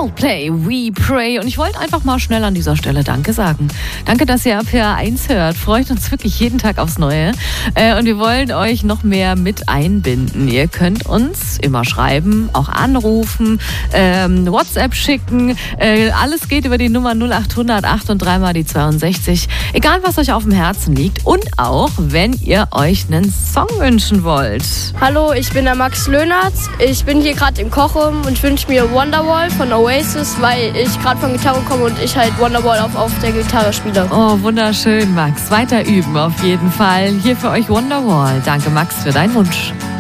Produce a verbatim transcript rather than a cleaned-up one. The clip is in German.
Coldplay, We Pray. Und ich wollte einfach mal schnell an dieser Stelle Danke sagen. Danke, dass ihr ab H eins hört. Freut uns wirklich jeden Tag aufs Neue. Äh, und wir wollen euch noch mehr mit einbinden. Ihr könnt uns immer schreiben, auch anrufen, ähm, WhatsApp schicken. Äh, alles geht über die Nummer null acht hundert acht und drei mal die zweiundsechzig. Egal, was euch auf dem Herzen liegt. Und auch, wenn ihr euch einen Song wünschen wollt. Hallo, ich bin der Max Löhnert. Ich bin hier gerade im Kochraum und wünsche mir Wonderwall von Oasis, weil ich gerade von Gitarre komme und ich halt Wonderwall auf, auf der Gitarre spiele. Oh, wunderschön, Max. Weiter üben auf jeden Fall. Hier für euch Wonderwall. Danke, Max, für deinen Wunsch.